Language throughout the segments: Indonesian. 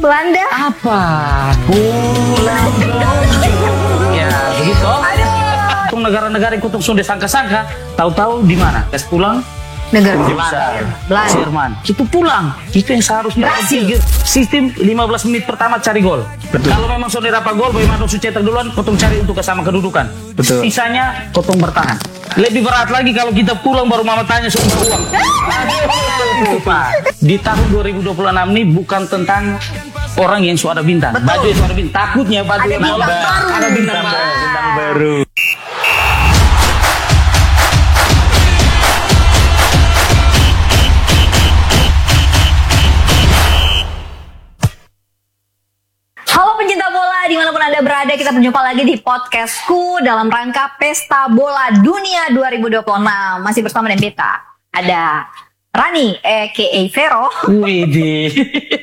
Belanda. Apa? Pulang dong. Ya, begitu. Untuk negara-negara yang kutung sudah sangka-sangka, tahu-tahu di mana? Tes pulang Negara Belanda, Jerman. Itu pulang. Itu yang seharusnya sistem 15 menit pertama cari gol. Betul. Kalau memang sudah dapat gol, bagaimana harus cetak duluan, potong cari untuk kesama kedudukan. Betul. Sisanya potong bertahan. Lebih berat lagi kalau kita pulang baru mama tanya soal uang. Itu Pak. Di tahun 2026 ini bukan tentang orang yang suara bintang. Betul. Baju yang suara bintang. Takutnya baju yang bintang baru. Ada bintang baru. Halo pencinta bola, dimanapun Anda berada, kita berjumpa lagi di podcastku dalam rangka Pesta Bola Dunia 2026. Masih bersama dengan Beta. Ada Rani, a.k.a. Vero. Widih.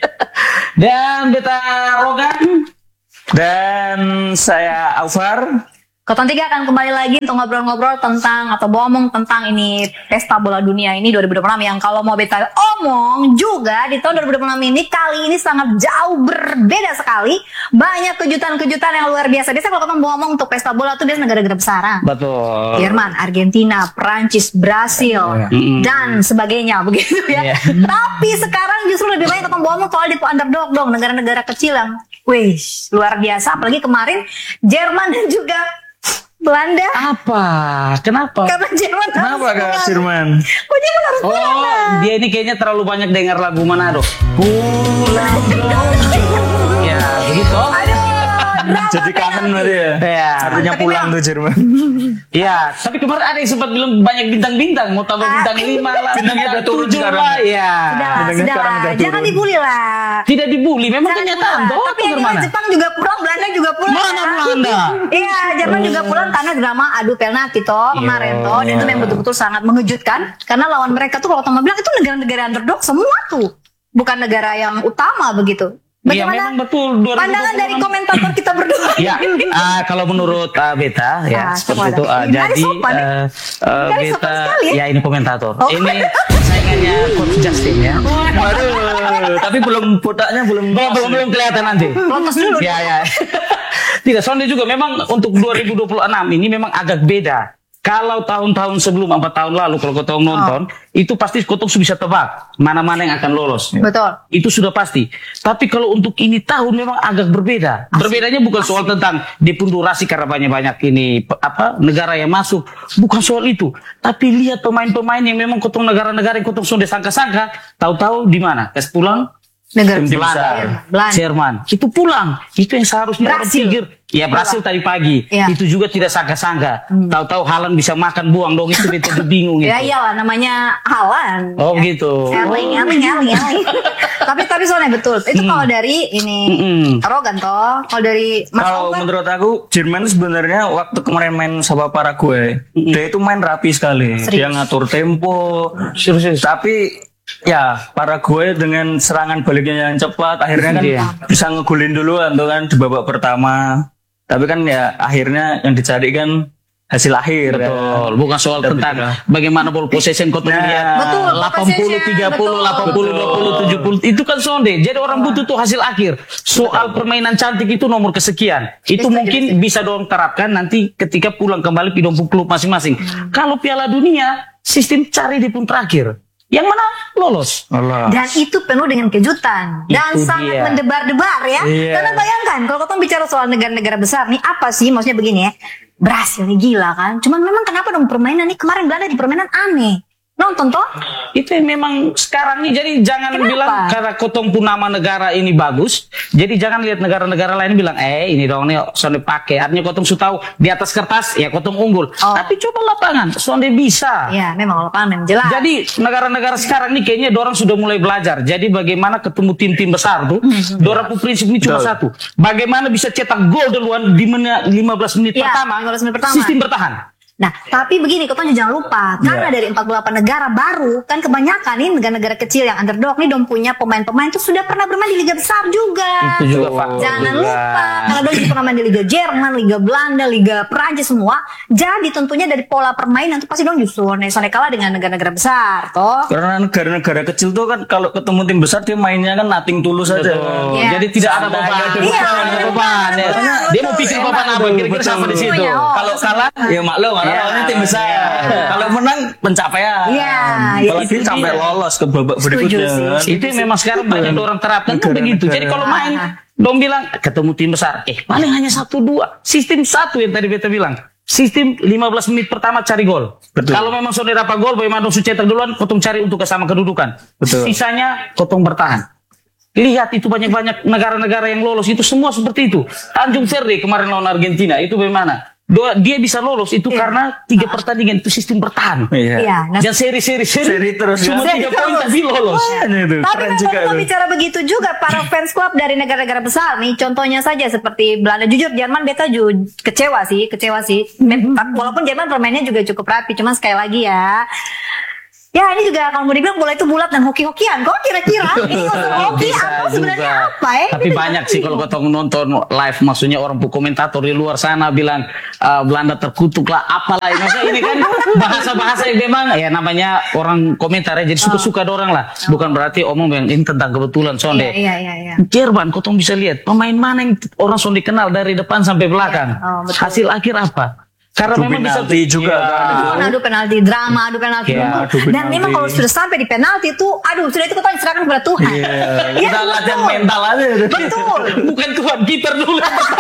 Dan Beta Rogan. Dan saya Alvar. Koton 3 akan kembali lagi untuk ngobrol-ngobrol tentang atau ngomong tentang ini Pesta Bola Dunia ini 2026 yang kalau mau Beta omong juga di tahun 2026 ini kali ini sangat jauh berbeda sekali. Banyak kejutan-kejutan yang luar biasa. Biasanya kalau Koton mau ngomong untuk Pesta Bola tuh biasanya negara-negara besar. Betul. Jerman, Argentina, Prancis, Brasil, dan sebagainya begitu ya. Tapi sekarang justru lebih banyak Koton ngomong soal di underdog dong, negara-negara kecil yang luar biasa. Apalagi kemarin Jerman dan juga Belanda. Apa? Kenapa? Karena Jerman Kenapa Kak Jerman? Kok Jerman harus pulang? Dia ini kayaknya terlalu banyak dengar lagu Manado. Pulang dong. Ya, begitu. Jadi kangen berarti ya? Ya. Artinya Tapi pulang memang- tuh Jerman. Ya, tapi kemarin ada yang sempat bilang banyak bintang-bintang, mau tambah bintang 5 lah, Bintangnya udah turun 7 sekarang. lah, ya. Sudah, jangan dibully lah. Tidak dibully, memang Jangan kenyataan dibully. toh. Tapi yang Bagaimana? Jepang juga pulang, Belanda juga pulang. Mana ya. Belanda? Iya, Jerman juga pulang karena drama adu penalti toh kemarin toh, dan itu yang betul-betul sangat mengejutkan karena lawan mereka tuh kalau teman bilang itu negara-negara underdog semua tuh, bukan negara yang utama begitu. Iya, Bagaimana memang betul. pandangan dari komentator kita berdua? Ya, kalau menurut Beta ya seperti itu. Ini ada Jadi sopan, ya? Ini ada sopan Beta sekali, ya? ya ini komentator. Oh. Ini saingannya Coach Justin ya. Waduh, tapi belum botaknya belum Belum kelihatan nanti. Protes dulu. Ya. Tidak, soalnya juga memang untuk 2026 ini memang agak beda. Kalau tahun-tahun sebelum 4 tahun lalu kalau kau nonton, itu pasti kau bisa tebak mana-mana yang akan lolos. Betul. Itu sudah pasti. Tapi kalau untuk ini tahun memang agak berbeda. Berbedanya bukan soal tentang depundurasi karena banyak-banyak ini negara yang masuk, bukan soal itu. Tapi lihat pemain-pemain yang memang kotong negara-negara yang kotong sudah sangka-sangka, tahu-tahu di mana? Tes pulang Negara Belanda, Jerman. Itu pulang. Itu yang seharusnya orang Brasil. pikir. Ya Brasil tadi pagi. Ya. Itu juga tidak sangka-sangka. Tahu-tahu Haaland bisa makan buang dong. Itu kita bingung itu. Ya iyalah namanya Haaland. Oh gitu. Erling. Tapi soalnya betul. Itu kalau dari ini Rogan toh, kalau dari Mas Kalau Alvar, menurut aku Jerman sebenarnya waktu kemarin main sama Paraguay, dia itu main rapi sekali. Dia ngatur tempo. Serius. Tapi ya Paraguay dengan serangan baliknya yang cepat akhirnya kan Iya. bisa ngegulin duluan tuh kan di babak pertama. Tapi kan ya akhirnya yang dicari kan hasil akhir. Betul. Bukan soal Tapi tentang tidak. bagaimana ball possession kau lihat. Betul, 80 30 80 20 70 itu kan sonde. Jadi orang butuh tuh hasil akhir. Soal permainan cantik itu nomor kesekian. Itu mungkin bisa dong terapkan nanti ketika pulang kembali pindah klub masing-masing. Kalau Piala Dunia sistem cari di pun terakhir. Yang mana lolos. Allah. dan itu penuh dengan kejutan dan Itu sangat dia. mendebar-debar ya. Iya. Karena bayangkan kalau kita bicara soal negara-negara besar nih apa sih maksudnya begini ya. Brasil nih gila kan. Cuman memang kenapa dong permainan nih kemarin Belanda di permainan aneh. Nonton toh? Itu yang memang sekarang nih, jadi jangan Kenapa? bilang karena kotong pun nama negara ini bagus, jadi jangan lihat negara-negara lain bilang ini dong nih sonde pakai, artinya kotong sudah tahu di atas kertas ya kotong unggul, tapi coba lapangan sonde bisa. Ya memang lapangan memang jelas. Jadi negara-negara sekarang nih kayaknya dorang sudah mulai belajar. Jadi bagaimana ketemu tim-tim besar tuh, dorang punya prinsip ini cuma satu. Bagaimana bisa cetak gol duluan di 15 menit Ya, pertama, 15 menit pertama. sistem bertahan. Nah, tapi begini, kau jangan lupa, karena dari 48 negara baru, kan kebanyakan nih negara-negara kecil yang underdog nih dong punya pemain-pemain tuh sudah pernah bermain di Liga Besar juga. Itu juga faktor Jangan juga. lupa, karena dong juga pernah main di Liga Jerman, Liga Belanda, Liga Prancis semua. Jadi tentunya dari pola permainan tuh pasti dong justru Soalnya kalah dengan negara-negara besar, toh. Karena negara-negara kecil tuh kan kalau ketemu tim besar dia mainnya kan nothing tulus aja. Betul. Iya. Jadi tidak ada beban. Iya, Tidak ada beban. Ya. betul. Dia mau pikir beban apa? Kira-kira sama di situ. Semuanya, oh. Kalau kalah ya maklum karena Iya. lawannya tim besar. Iya. Kalau menang pencapaian. Iya, Apalagi itu sampai dia. lolos ke babak berikutnya. sih. Kan. Itu yang memang sekarang banyak orang terapkan tuh Negara-negara. begitu. Jadi kalau main, dong bilang ketemu tim besar, paling hanya 1-2. Sistem 1 yang tadi beta bilang. Sistem 15 menit pertama cari gol. Betul. Kalau memang sudah dapat gol, bagaimana dong cetak duluan, kotong cari untuk kesama kedudukan. Betul. Sisanya kotong bertahan. Lihat itu banyak-banyak negara-negara yang lolos itu semua seperti itu. Tanjung Verde kemarin lawan Argentina itu bagaimana? Dia bisa lolos itu karena 3 pertandingan itu sistem bertahan. Iya. Iya, nah, Dan seri terus, cuma ya. 3 poin tapi lolos. Makanya itu, tapi keren memang juga kalau itu. bicara begitu juga para fans klub dari negara-negara besar nih, contohnya saja seperti Belanda. Jujur Jerman beta juga kecewa sih. Walaupun Jerman permainnya juga cukup rapi, cuman sekali lagi ya ini juga kalau mau dibilang bola itu bulat dan hoki-hokian. Kok kira-kira ini unsur hoki Bisa atau sebenarnya juga. apa ya? Tapi Ini banyak ngerti. sih kalau kau nonton live, maksudnya orang komentator di luar sana bilang Belanda terkutuk lah, apalah. Maksudnya ini kan bahasa-bahasa yang memang ya namanya orang komentar ya, jadi suka-suka ada orang lah. Bukan berarti omong yang ini tentang kebetulan sonde. Iya. Jerman, kau bisa lihat pemain mana yang orang sonde kenal dari depan sampai belakang. Oh, betul. Hasil akhir apa? Karena Adu memang bisa penalti juga kan. Adu penalti, drama, adu penalti. Iya, adu Dan penalti. memang kalau sudah sampai di penalti itu, sudah itu kita diserahkan kepada Tuhan. Iya. Iya, Kita latihan betul. mental aja. Betul. bukan Tuhan, kiper dulu.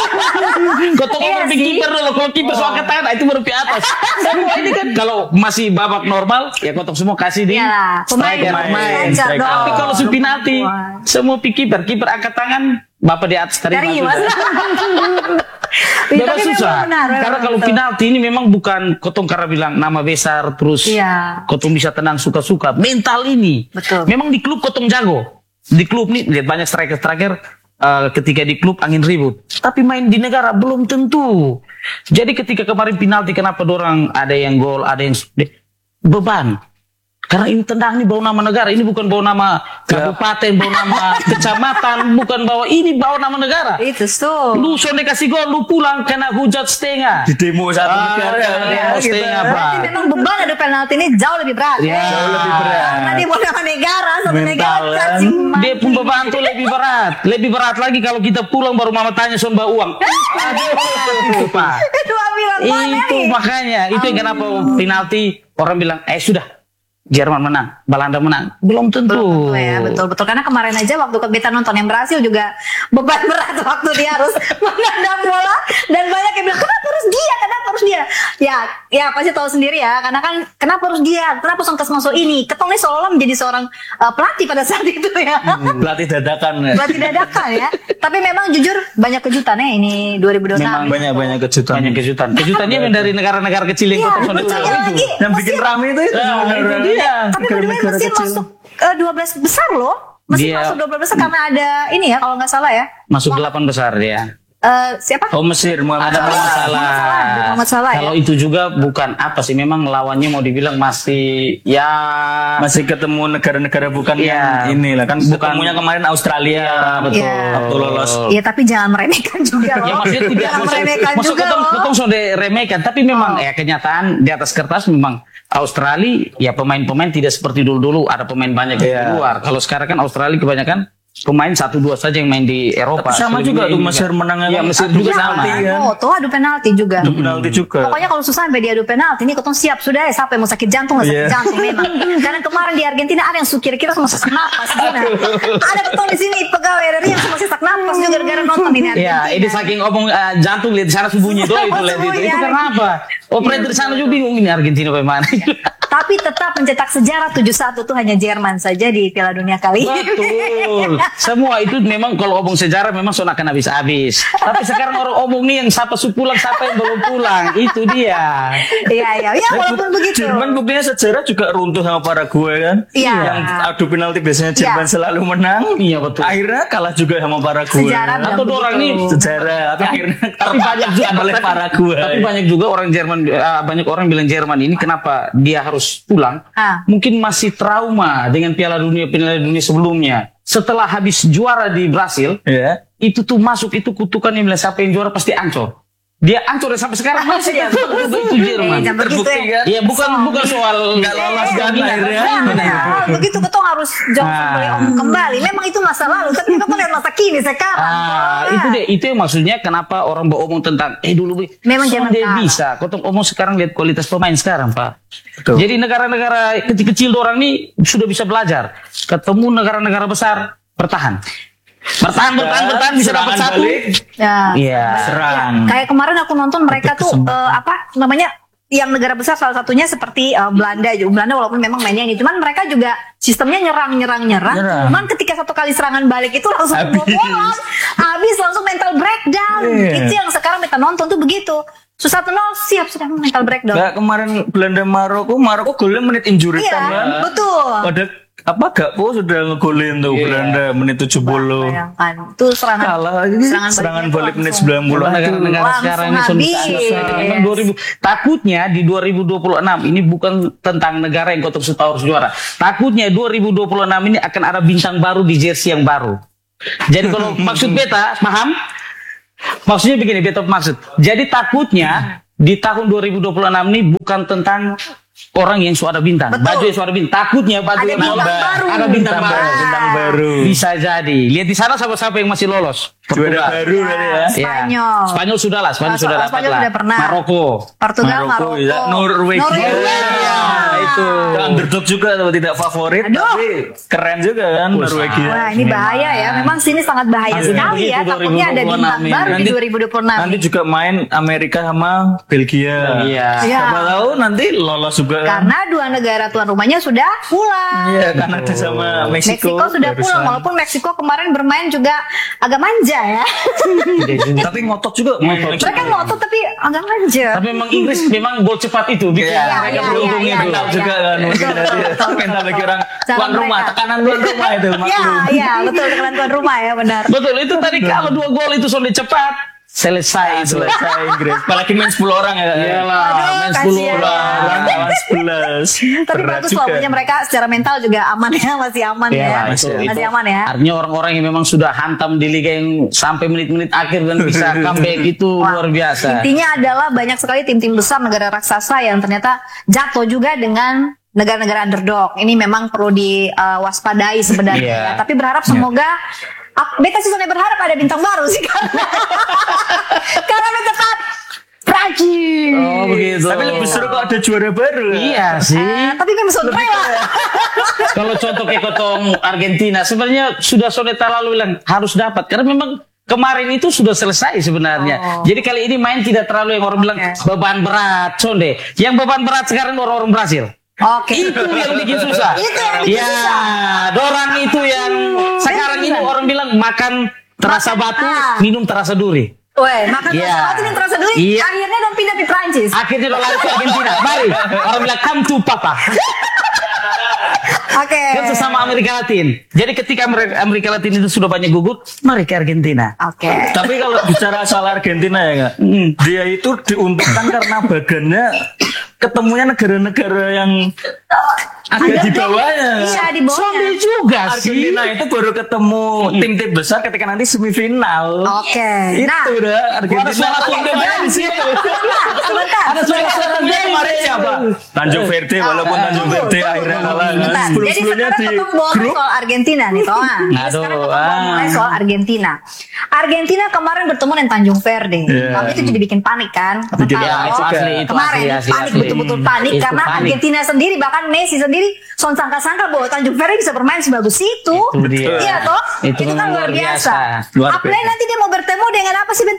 Kau tahu Iya orang sih. kiper dulu, kalau kiper soal angkat tangan itu baru di atas. Semua ini kan kalau masih babak normal ya kau tahu semua kasih di Iyalah, striker, pemain. striker. Tapi kalau su penalti Wah. semua kiper angkat tangan, bapak di atas terima. Dari sudah. mas. Memang Tapi susah. memang benar, Karena kalau betul. penalti ini memang bukan kotong karena bilang nama besar terus Iya. kotong bisa tenang suka-suka. Mental ini. Betul. Memang di klub kotong jago. Di klub nih lihat banyak striker ketika di klub angin ribut. Tapi main di negara belum tentu. Jadi ketika kemarin penalti kenapa dorang ada yang gol, ada yang beban. Karena ini tendang ini bawa nama negara, ini bukan bawa nama kabupaten, bawa nama kecamatan, bukan bawa ini bawa nama negara. Itu so. Lu sonde kasih gol, lu pulang kena hujat setengah. Di demo satu negara. demo setengah, Pak. Berarti memang beban adu penalti ini jauh lebih berat. Ya. Jauh lebih berat. Karena dia bukan nama negara, satu Mental, negara kan? cacing. Dia pun beban tuh lebih berat. Lebih berat lagi kalau kita pulang baru mama tanya son bawa uang. Aduh, Pak. Itu ambilan mana Itu nih? makanya, itu yang kenapa penalti orang bilang, sudah. Jerman menang, Belanda menang. Belum tentu. Betul ya, betul. Karena kemarin aja waktu kita nonton yang Brasil juga beban berat waktu dia harus menendang bola dan banyak yang bilang kenapa harus dia? Ya pasti tahu sendiri ya. Karena kan kenapa harus dia? Kenapa Songkas masuk ini? Ketong ini seolah-olah menjadi seorang pelatih pada saat itu ya. Pelatih dadakan ya. Pelatih dadakan ya. Tapi memang jujur banyak kejutannya ini 2026. Memang Banyak kejutan. Banyak kejutan. Kejutannya memang dari negara-negara kecil yang Iya, kota sonde betul tahu itu. lagi. Yang bikin Mesir. rame itu Itu dia. Tapi by the way Negara-negara Mesir kecil. masuk 12 besar loh. Mesir Dia- masuk 12 besar karena ada ini ya kalau nggak salah ya. Masuk 8 besar dia. Siapa? Oh Mesir, Ada masalah. Muhammad Salah ya? Kalau itu juga bukan apa sih, memang lawannya mau dibilang masih ya masih ketemu negara-negara bukan Iya. yang inilah kan Bukan. ketemunya kemarin Australia betul. Iya. waktu lolos. Iya tapi jangan meremehkan juga loh. Ya maksudnya tidak Jangan meremehkan maksud juga loh. ketong sudah remehkan, tapi memang ya kenyataan di atas kertas memang Australia ya pemain-pemain tidak seperti dulu-dulu ada pemain banyak di Iya. luar. Kalau sekarang kan Australia kebanyakan pemain 1-2 saja yang main di Eropa. Tapi sama juga tuh Mesir menangnya Iya, kan Mesir adu juga penalti sama. kan. Oh, tuh adu penalti juga. Adu penalti juga. Pokoknya kalau susah sampai dia adu penalti ini ketong siap sudah ya siapa yang mau sakit jantung nggak sakit Iya. jantung memang. Karena kemarin di Argentina ada yang kira-kira mau sesak napas gimana. Ada ketong di sini pegawai dari yang masih sesak napas juga gara-gara nonton ini Argentina. Ya, ini saking ngomong jantung lihat di sana bunyi doang itu lihat itu. Bunyi, Itu ya. karena apa? Operator di sana juga bingung ini Argentina bagaimana. Tapi tetap mencetak sejarah 7-1 tuh hanya Jerman saja di Piala Dunia kali ini. Betul. Semua itu memang kalau omong sejarah memang sudah akan habis-habis. Tapi sekarang orang omong nih yang siapa pulang, siapa yang belum pulang. Itu dia. Iya, walaupun begitu. Jerman buktinya sejarah juga runtuh sama Paraguay kan. Iya. Yang adu penalti biasanya Jerman selalu menang. Iya, betul. Akhirnya kalah juga sama Paraguay. Sejarah Atau bilang orang begitu. nih Sejarah. Tapi akhirnya tapi banyak juga oleh Paraguay. Tapi banyak juga orang Jerman, banyak orang bilang Jerman ini kenapa dia harus pulang? Mungkin masih trauma dengan Piala Dunia sebelumnya. Setelah habis juara di Brasil, itu tuh masuk itu kutukan yang bilang siapa yang juara pasti ancur. Dia ancur sampai sekarang masih Iya, itu Jerman. Terbukti kan? Iya, bukan soal nggak lolos kan akhirnya. Begitu ketong harus Johnson boleh omong kembali. Memang itu masa lalu, tapi ketong lihat masa kini sekarang. Itu deh, itu yang maksudnya kenapa orang beromong tentang dulu memang Jerman dia kalah. bisa. Ketong omong sekarang lihat kualitas pemain sekarang, Pak. Betul. Jadi negara-negara kecil-kecil orang nih sudah bisa belajar. Ketemu negara-negara besar bertahan bisa dapat satu. Iya. Serang. Kayak kemarin aku nonton mereka tuh yang negara besar salah satunya seperti Belanda juga. Belanda walaupun memang mainnya ini, cuman mereka juga sistemnya nyerang. Cuman ketika satu kali serangan balik itu langsung kebobolan, habis langsung mental breakdown. Itu yang sekarang kita nonton tuh begitu. Susah 0 siap sudah mental breakdown. Nah, kemarin Belanda Maroko golnya menit injury Iya, time kan. betul. Pada Gakpo sudah ngegolin tuh Belanda menit 70. Bayangkan. Itu Kalah serangan balik menit 90. Negara-negara sekarang ini memang 2000 takutnya di 2026 ini bukan tentang negara yang kotor harus juara. Takutnya 2026 ini akan ada bintang baru di jersey yang baru. Jadi kalau maksud beta paham? Maksudnya begini, beta maksud. Jadi takutnya di tahun 2026 ini bukan tentang orang yang suara bintang, baju yang suara bintang. Takutnya baju yang ada bintang baru. Bisa jadi. Lihat di sana siapa-siapa yang masih lolos. Juara baru tadi ya. Spanyol sudah dapat lah. sudah pernah. Portugal, Maroko. Norwegia. Itu underdog juga atau tidak favorit, tapi keren juga kan Norwegia. Wah, ini bahaya ya. Memang sini sangat bahaya sekali ya. Takutnya ada bintang baru di 2026. Nanti juga main Amerika sama Belgia. Siapa tahu nanti lolos juga. Karena dua negara tuan rumahnya sudah pulang. Iya, Kanada sama Meksiko sudah pulang. Walaupun Meksiko kemarin bermain juga agak manja ya. Tapi ngotot juga. Mereka ngotot tapi agak manja. Tapi memang Inggris memang gol cepat itu. Mereka beruntung itu juga kan. Mungkin mental bagi orang tuan rumah, tekanan tuan rumah itu. Iya, betul, tekanan tuan rumah ya, benar. Betul, itu tadi kalau 2 gol itu sudah cepat. Selesai Inggris. Apalagi main 10 orang ya. Iyalah, main 10 orang. Lawan 11. Tapi bagus loh, punya mereka secara mental juga aman ya, masih aman ya. Masih aman ya. Artinya orang-orang yang memang sudah hantam di liga yang sampai menit-menit akhir dan bisa comeback itu luar biasa. Intinya adalah banyak sekali tim-tim besar negara raksasa yang ternyata jatuh juga dengan negara-negara underdog. Ini memang perlu diwaspadai sebenarnya. Tapi berharap semoga beta sih sebenarnya berharap ada bintang baru sih karena beta tetap Prancis. Oh begitu. Tapi lebih seru kalau ada juara baru. Iya sih. Tapi kan Sondre lah. Kalau contoh kayak kotong Argentina sebenarnya sudah Soneta lalu bilang harus dapat karena memang kemarin itu sudah selesai sebenarnya. Jadi kali ini main tidak terlalu yang orang bilang beban berat Sonde. Yang beban berat sekarang orang Brasil. Itu yang bikin susah. Dorang itu yang sekarang ini orang bilang makan terasa batu, minum terasa duri. Makan terasa batu, minum terasa duri. Akhirnya dong pindah di Prancis. Akhirnya dong lari ke Argentina. Mari, orang bilang come to papa. Kan sesama Amerika Latin. Jadi ketika Amerika Latin itu sudah banyak gugur, mari ke Argentina. Tapi kalau bicara soal Argentina ya Kak, dia itu diuntungkan karena bagannya ketemunya negara-negara yang agak di bawahnya. Iya, di bawahnya. Sambil juga sih. Argentina itu baru ketemu tim-tim besar ketika nanti semifinal. Itu udah Argentina di situ. Ada suara dia kemarin siapa? Tanjung Verde, walaupun Tanjung Verde akhirnya kalah. Jadi sekarang ketemu bola soal Argentina nih, Toa. Sekarang ketemu mulai soal Argentina. Argentina kemarin bertemu dengan Tanjung Verde. Kami itu jadi bikin panik kan? Kemarin panik, betul-betul panik karena Argentina sendiri, bahkan Messi sendiri sangka-sangka bahwa Tanjung Verde bisa bermain sebagus itu. Iya toh? Itu kan luar biasa. Apalagi nanti dia mau bertemu dengan apa sih bentar?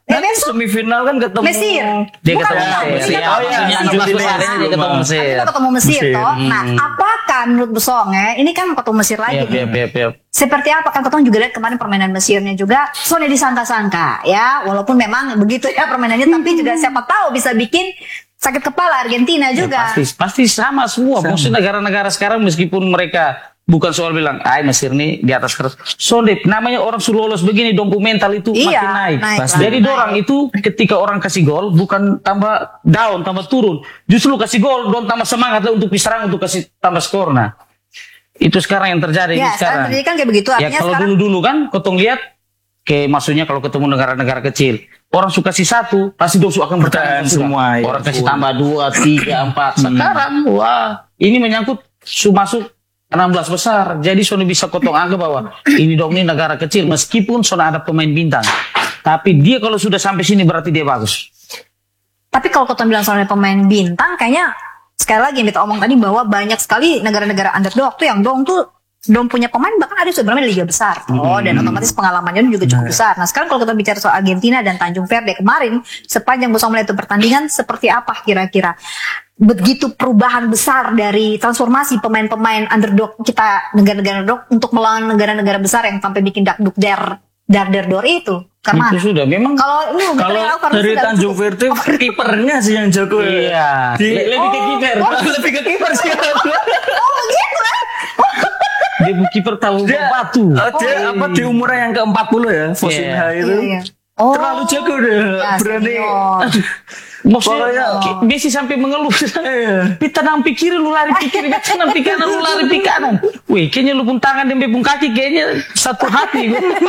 Nanti besok semifinal kan ketemu Mesir. Dia Bukan, ketemu bukan. Mesir. Dia Oh ketemu iya, Mesir. 16 besar ini dia ketemu Mesir. Kita ketemu Mesir, Mesir. toh. Nah, apakah menurut Besong ini kan ketemu Mesir lagi Iya, nih. iya. Seperti apa kan Ketong juga lihat kemarin permainan Mesirnya juga Sony disangka-sangka ya, walaupun memang begitu ya permainannya, tapi juga siapa tahu bisa bikin sakit kepala Argentina juga. Pasti sama semua. Maksudnya negara-negara sekarang meskipun mereka bukan soal bilang, Mesir nih di atas kertas. Soalnya namanya orang sudah lolos begini, dompu mental itu Iya, makin naik. naik lah, Jadi naik. dorang itu ketika orang kasih gol bukan tambah down, tambah turun. Justru kasih gol, don tambah semangat lah untuk diserang, untuk kasih tambah skor. Nah, itu sekarang yang terjadi Ya, sekarang terjadi kan kayak begitu. Ya Artinya kalau sekarang dulu-dulu kan, kotong lihat, kayak maksudnya kalau ketemu negara-negara kecil, orang suka kasih satu, pasti dosu akan bertahan semua, ya. Orang kasih tambah 2, 3, 4. Sekarang, wah, ini menyangkut masuk 16 besar. Jadi Sony bisa kotong anggap bahwa ini dong ini negara kecil, meskipun Sony ada pemain bintang. Tapi dia kalau sudah sampai sini berarti dia bagus. Tapi kalau Ketong bilang soalnya pemain bintang, kayaknya sekali lagi yang kita omong tadi bahwa banyak sekali negara-negara underdog tuh yang dong punya pemain, bahkan ada sebenarnya di liga besar. Dan otomatis pengalamannya juga cukup besar. Nah sekarang kalau kita bicara soal Argentina dan Tanjung Verde kemarin, sepanjang Bosong melihat itu pertandingan, seperti apa kira-kira? Begitu perubahan besar dari transformasi pemain-pemain underdog kita, negara-negara underdog untuk melawan negara-negara besar yang sampai bikin dakduk dar itu. Karena Itu sudah memang kalau ini Kalau dari Tanjung Verde kipernya sih yang jago. iya. Lebih ke kiper. Lebih ke kiper sih. oh begitu ya. Dia kiper tahu Dia, batu. dia apa di umurnya yang ke-40 ya, Fosinha itu. Iya. Oh, Terlalu jago deh, ya, berani. senior. Maksudnya Messi sampai mengeluh. Pita nampi kiri lu lari ke kiri, Pita nampi kanan lu lari ke kanan. Wih, kayaknya lu pun tangan dan bebung kaki kayaknya satu hati.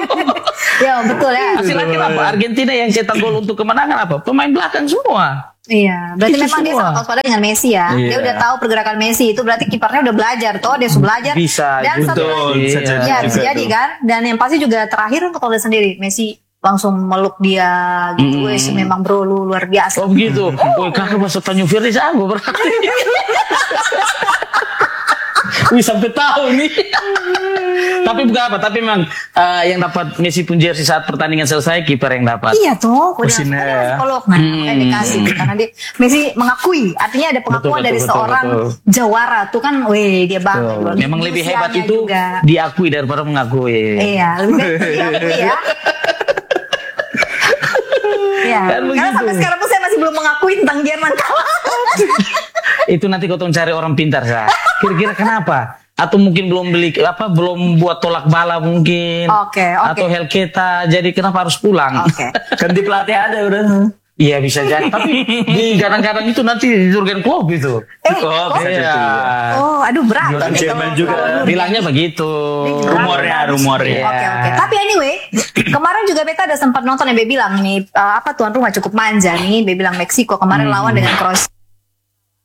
Ya betul ya. Hasil akhir apa? Argentina yang cetak gol untuk kemenangan apa? Pemain belakang semua. Iya, berarti Itu memang dia semua. sangat waspada dengan Messi ya. Dia Iya. udah tahu pergerakan Messi, itu berarti kipernya udah belajar toh, dia sudah belajar. Bisa, Dan satu betul, lagi, bisa jadi ya juga bisa jadi tuh. kan. Dan yang pasti juga terakhir kan kalau lihat sendiri Messi langsung meluk dia gitu, wes memang bro lu luar biasa. Oh begitu. Wih, kakak masuk Tanjung Verde jago berarti. Wih, sampai tahu nih. Tapi bukan apa, tapi memang yang dapat Messi pun jersey saat pertandingan selesai kiper yang dapat. Iya tuh, udah Mesinnya ya. psikolog. Nah, makanya dikasih karena dia Messi mengakui, artinya ada pengakuan Betul, dari betul, seorang betul. jawara tuh kan, weh dia bangga. loh. Memang lebih hebat Usianya itu juga. diakui daripada mengakui. Iya, lebih baik diakui ya. Iya, Kan karena begitu. sampai sekarang pun saya masih belum mengakui tentang Jerman kalah. Itu nanti kau tolong cari orang pintar saya. Kira-kira kenapa? Atau mungkin belum beli belum buat tolak bala mungkin. Oke. Atau Helketa. Jadi kenapa harus pulang? Oke. Ganti pelatih aja udah. Iya bisa jadi. Tapi di kadang-kadang itu nanti Jurgen Klopp itu. Oh, bisa jadi. Iya. Oh, aduh berat. Orang nih Jerman kalau- juga. kalau- Bilangnya begitu. Rumornya. Oke. Tapi anyway, kemarin juga beta ada sempat nonton yang Be bilang ini apa tuan rumah cukup manja nih. Be bilang Meksiko kemarin lawan dengan Kroasia.